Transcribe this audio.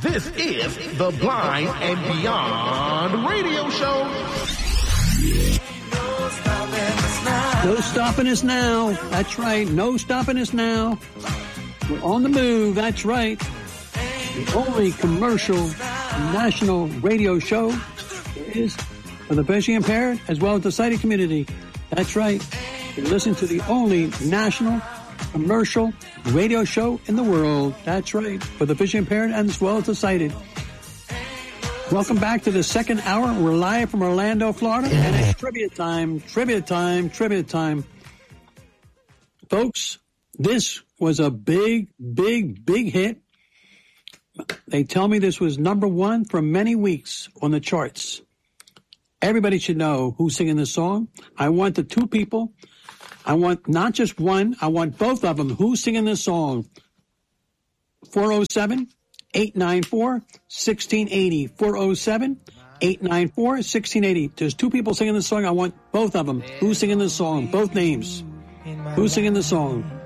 This is the Blind and Beyond Radio Show. No stopping us now. That's right. No stopping us now. We're on the move. That's right. The only commercial national radio show is for the visually impaired as well as the sighted community. That's right. You're listening to the only national commercial radio show in the world. That's right. For the visually impaired and as well as the sighted. Welcome back to the second hour. We're live from Orlando, Florida, and it's trivia time, trivia time, trivia time. Folks, this was a big, big, big hit. They tell me this was number one for many weeks on the charts. Everybody should know who's singing this song. I want the two people. I want not just one. I want both of them. Who's singing this song? 407-894-1680. 407-894-1680. There's two people singing this song. I want both of them. Who's singing this song? Both names. Who's singing the song?